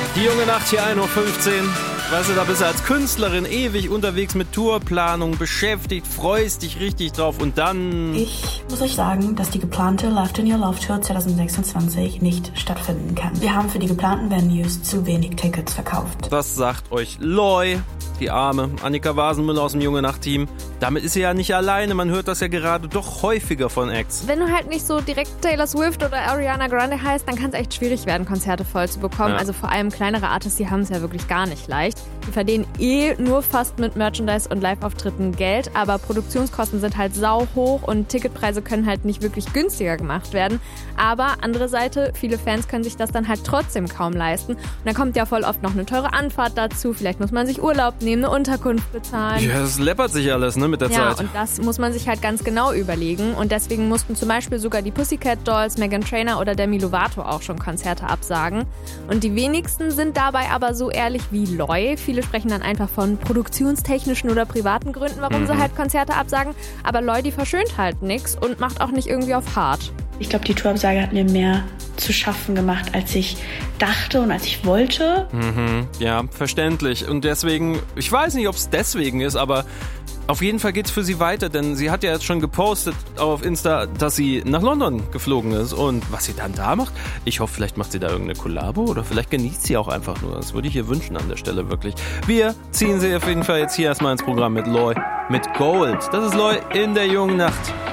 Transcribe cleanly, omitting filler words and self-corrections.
Die junge Nacht hier 1:15 Uhr. Weißt du, da bist du als Künstlerin ewig unterwegs mit Tourplanung beschäftigt, freust dich richtig drauf und dann... Ich muss euch sagen, dass die geplante Live in Your Love Tour 2026 nicht stattfinden kann. Wir haben für die geplanten Venues zu wenig Tickets verkauft. Das sagt euch Loi, die arme Annika Wasenmüller aus dem Junge Nacht-Team. Damit ist sie ja nicht alleine, man hört das ja gerade doch häufiger von Acts. Wenn du halt nicht so direkt Taylor Swift oder Ariana Grande heißt, dann kann es echt schwierig werden, Konzerte voll zu bekommen. Ja. Also vor allem kleinere Artists, die haben es ja wirklich gar nicht leicht. Die verdienen nur fast mit Merchandise und Live-Auftritten Geld, aber Produktionskosten sind halt sau hoch und Ticketpreise können halt nicht wirklich günstiger gemacht werden. Aber andere Seite, viele Fans können sich das dann halt trotzdem kaum leisten. Und dann kommt ja voll oft noch eine teure Anfahrt dazu. Vielleicht muss man sich Urlaub nehmen, eine Unterkunft bezahlen. Ja, das läppert sich alles, ne, mit der Ja, Zeit. und das muss man sich halt ganz genau überlegen. Und deswegen mussten zum Beispiel sogar die Pussycat Dolls, Meghan Trainor oder Demi Lovato auch schon Konzerte absagen. Und die wenigsten sind dabei aber so ehrlich wie Loi. Viele sprechen dann einfach von produktionstechnischen oder privaten Gründen, warum sie halt Konzerte absagen. Aber Loi, die verschönt halt nichts und macht auch nicht irgendwie auf hart. Ich glaube, die Tourabsage hat mir mehr zu schaffen gemacht, als ich dachte und als ich wollte. Ja, verständlich. Und deswegen, ich weiß nicht, ob es deswegen ist, aber auf jeden Fall geht's für sie weiter, denn sie hat ja jetzt schon gepostet auf Insta, dass sie nach London geflogen ist. Und was sie dann da macht, ich hoffe, vielleicht macht sie da irgendeine Kollabo oder vielleicht genießt sie auch einfach nur. Das würde ich ihr wünschen an der Stelle wirklich. Wir ziehen sie auf jeden Fall jetzt hier erstmal ins Programm mit Loi, mit Gold. Das ist Loi in der jungen Nacht.